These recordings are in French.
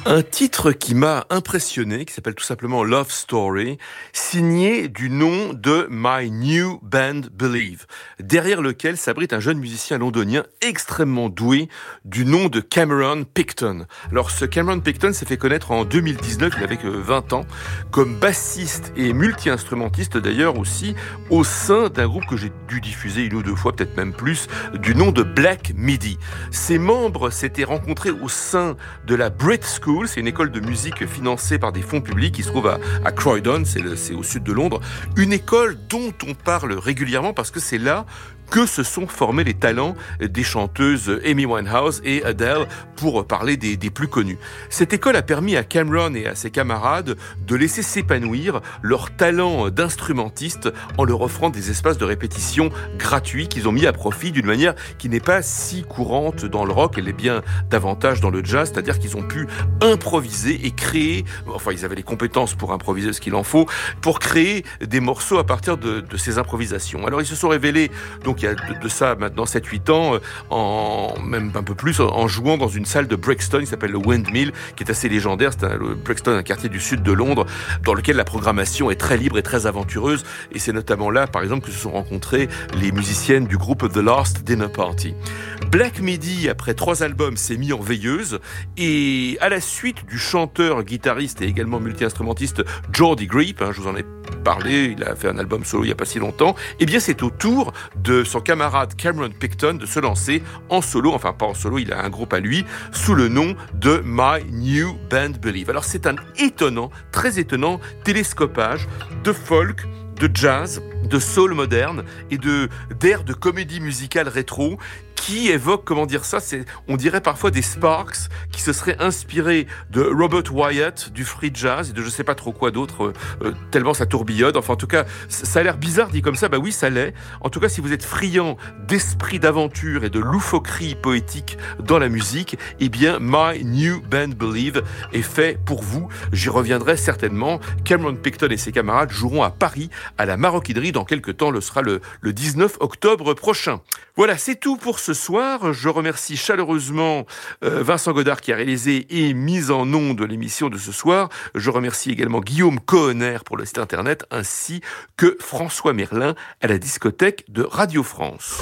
Un titre qui m'a impressionné, qui s'appelle tout simplement Love Story, signé du nom de My New Band Believe, derrière lequel s'abrite un jeune musicien londonien extrêmement doué du nom de Cameron Picton. Alors ce Cameron Picton s'est fait connaître en 2019, il avait que 20 ans, comme bassiste et multi-instrumentiste d'ailleurs aussi, au sein d'un groupe que j'ai dû diffuser une ou deux fois, peut-être même plus, du nom de Black Midi. Ses membres s'étaient rencontrés au sein de la Brit School. C'est une école de musique financée par des fonds publics qui se trouve à Croydon, c'est au sud de Londres. Une école dont on parle régulièrement parce que c'est là que se sont formés les talents des chanteuses Amy Winehouse et Adele, pour parler des plus connus. Cette école a permis à Cameron et à ses camarades de laisser s'épanouir leur talent d'instrumentiste en leur offrant des espaces de répétition gratuits qu'ils ont mis à profit d'une manière qui n'est pas si courante dans le rock, elle est bien davantage dans le jazz, c'est-à-dire qu'ils ont pu improviser et créer, enfin ils avaient les compétences pour improviser ce qu'il en faut, pour créer des morceaux à partir de ces improvisations. Alors ils se sont révélés, donc il y a de ça maintenant 7-8 ans, même un peu plus, en jouant dans une salle de Brixton qui s'appelle le Windmill, qui est assez légendaire. Le Brixton, un quartier du sud de Londres, dans lequel la programmation est très libre et très aventureuse. Et c'est notamment là, par exemple, que se sont rencontrées les musiciennes du groupe The Last Dinner Party. Black Midi, après 3 albums, s'est mis en veilleuse. Et à la suite du chanteur, guitariste et également multi-instrumentiste Geordie Greip, je vous en ai parlé, il a fait un album solo il n'y a pas si longtemps, eh bien c'est au tour de son camarade Cameron Picton de se lancer en solo, enfin pas en solo, il a un groupe à lui, sous le nom de My New Band Believe. Alors c'est un étonnant, très étonnant télescopage de folk, de jazz, de soul moderne et d'air de comédie musicale rétro qui évoque, comment dire ça, on dirait parfois des Sparks qui se seraient inspirés de Robert Wyatt, du free jazz et de je sais pas trop quoi d'autre, tellement ça tourbillonne. Enfin, en tout cas, ça a l'air bizarre dit comme ça, bah oui, ça l'est. En tout cas, si vous êtes friand d'esprit d'aventure et de loufoquerie poétique dans la musique, eh bien, My New Band Believe est fait pour vous. J'y reviendrai certainement. Cameron Picton et ses camarades joueront à Paris, à la Maroquinerie, dans quelques temps, sera le 19 octobre prochain. Voilà, c'est tout pour ce soir. Je remercie chaleureusement Vincent Godard qui a réalisé et mis en ondes l'émission de ce soir. Je remercie également Guillaume Cohenner pour le site internet, ainsi que François Merlin à la discothèque de Radio France.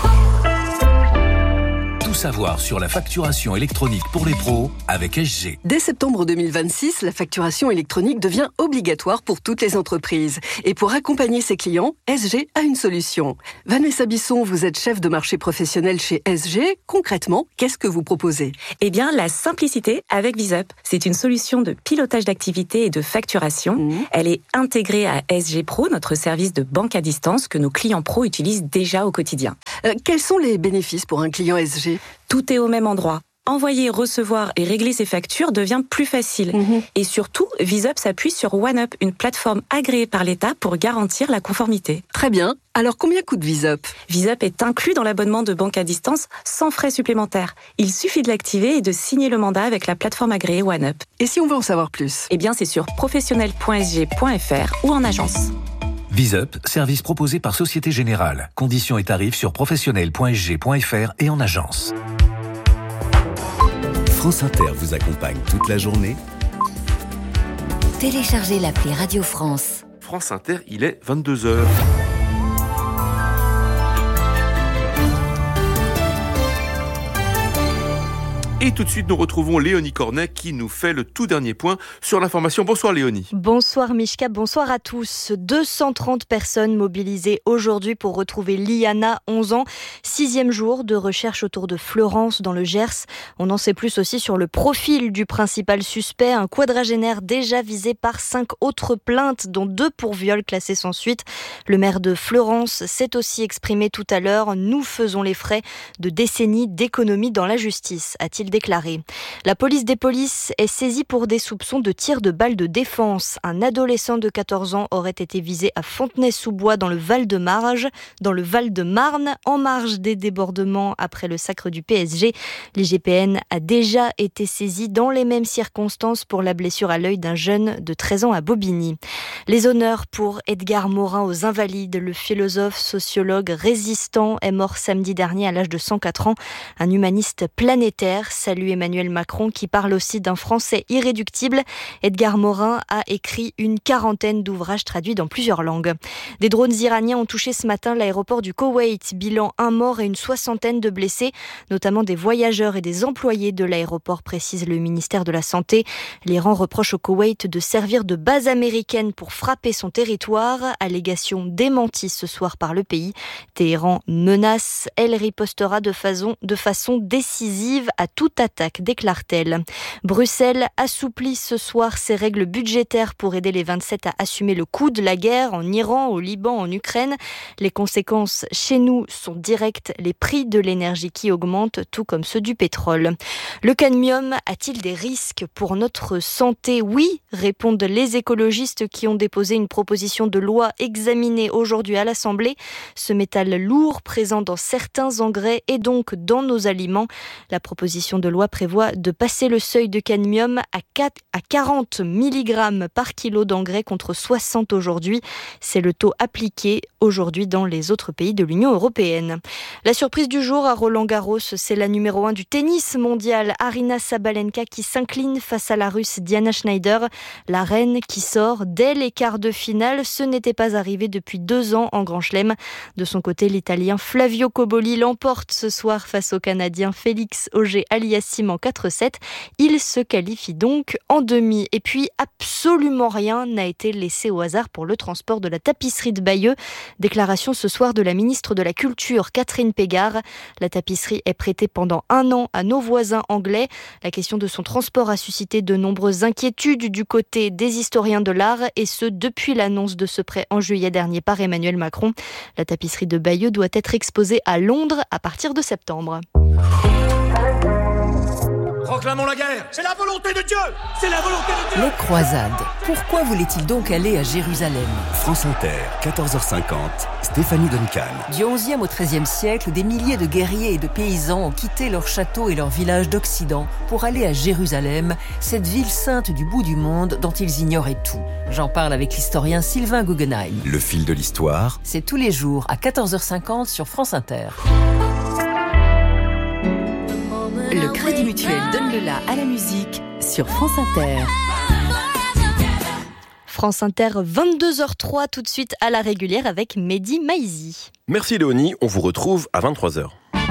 Tout savoir sur la facturation électronique pour les pros avec SG. Dès septembre 2026, la facturation électronique devient obligatoire pour toutes les entreprises. Et pour accompagner ses clients, SG a une solution. Vanessa Bisson, vous êtes chef de marché professionnel chez SG. Concrètement, qu'est-ce que vous proposez ? Eh bien, la simplicité avec VisUp. C'est une solution de pilotage d'activité et de facturation. Elle est intégrée à SG Pro, notre service de banque à distance que nos clients pros utilisent déjà au quotidien. Quels sont les bénéfices pour un client SG ? Tout est au même endroit. Envoyer, recevoir et régler ses factures devient plus facile. Et surtout, VisUp s'appuie sur OneUp, une plateforme agréée par l'État pour garantir la conformité. Très bien. Alors, combien coûte VisUp ? VisUp est inclus dans l'abonnement de banque à distance sans frais supplémentaires. Il suffit de l'activer et de signer le mandat avec la plateforme agréée OneUp. Et si on veut en savoir plus ? Eh bien, c'est sur professionnel.sg.fr ou en agence. VisUp, service proposé par Société Générale. Conditions et tarifs sur professionnel.sg.fr et en agence. France Inter vous accompagne toute la journée. Téléchargez l'appli Radio France. France Inter, il est 22h. Et tout de suite, nous retrouvons Léonie Cornet qui nous fait le tout dernier point sur l'information. Bonsoir Léonie. Bonsoir Mishka, bonsoir à tous. 230 personnes mobilisées aujourd'hui pour retrouver Liana, 11 ans. 6e jour de recherche autour de Fleurance dans le Gers. On en sait plus aussi sur le profil du principal suspect, un quadragénaire déjà visé par 5 autres plaintes, dont 2 pour viol classés sans suite. Le maire de Fleurance s'est aussi exprimé tout à l'heure. Nous faisons les frais de décennies d'économie dans la justice, a-t-il déclaré. La police des polices est saisie pour des soupçons de tir de balles de défense. Un adolescent de 14 ans aurait été visé à Fontenay-sous-Bois dans le Val-de-Marne, en marge des débordements après le sacre du PSG. L'IGPN a déjà été saisi dans les mêmes circonstances pour la blessure à l'œil d'un jeune de 13 ans à Bobigny. Les honneurs pour Edgar Morin aux Invalides. Le philosophe, sociologue, résistant est mort samedi dernier à l'âge de 104 ans. Un humaniste planétaire. Salue Emmanuel Macron Macron qui parle aussi d'un français irréductible. Edgar Morin a écrit une 40aine d'ouvrages traduits dans plusieurs langues. Des drones iraniens ont touché ce matin l'aéroport du Koweït. Bilan 1 mort et une 60aine de blessés, notamment des voyageurs et des employés de l'aéroport, précise le ministère de la Santé. L'Iran reproche au Koweït de servir de base américaine pour frapper son territoire. Allégation démentie ce soir par le pays. Téhéran menace, elle ripostera de façon décisive à toute attaque, déclare-t-elle. Bruxelles assouplit ce soir ses règles budgétaires pour aider les 27 à assumer le coût de la guerre en Iran, au Liban, en Ukraine. Les conséquences chez nous sont directes, les prix de l'énergie qui augmentent, tout comme ceux du pétrole. Le cadmium a-t-il des risques pour notre santé ? Oui, répondent les écologistes qui ont déposé une proposition de loi examinée aujourd'hui à l'Assemblée. Ce métal lourd présent dans certains engrais et donc dans nos aliments. La proposition de loi prévoit de passer le seuil de cadmium à 40 mg par kilo d'engrais contre 60 aujourd'hui. C'est le taux appliqué aujourd'hui dans les autres pays de l'Union européenne. La surprise du jour à Roland-Garros, c'est la numéro 1 du tennis mondial, Aryna Sabalenka, qui s'incline face à la Russe Diana Schneider. La reine qui sort dès les quarts de finale, ce n'était pas arrivé depuis 2 ans en Grand Chelem. De son côté, l'Italien Flavio Cobolli l'emporte ce soir face au Canadien Félix Auger-Aliassime en 4-7. Il se qualifie donc en demi. Et puis, absolument rien n'a été laissé au hasard pour le transport de la tapisserie de Bayeux. Déclaration ce soir de la ministre de la Culture, Catherine Pégard. La tapisserie est prêtée pendant 1 an à nos voisins anglais. La question de son transport a suscité de nombreuses inquiétudes du côté des historiens de l'art, et ce depuis l'annonce de ce prêt en juillet dernier par Emmanuel Macron. La tapisserie de Bayeux doit être exposée à Londres à partir de septembre. Proclamons la guerre. C'est la volonté de Dieu. C'est la volonté de Dieu. Les croisades. Pourquoi voulait-il donc aller à Jérusalem ? France Inter, 14h50, Stéphanie Duncan. Du XIe au XIIIe siècle, des milliers de guerriers et de paysans ont quitté leurs châteaux et leurs villages d'Occident pour aller à Jérusalem, cette ville sainte du bout du monde dont ils ignoraient tout. J'en parle avec l'historien Sylvain Guggenheim. Le fil de l'histoire. C'est tous les jours à 14h50 sur France Inter. Le Crédit Mutuel donne le la à la musique sur France Inter. France Inter, 22h03, tout de suite à la régulière avec Mehdi Maizi. Merci Léonie, on vous retrouve à 23h.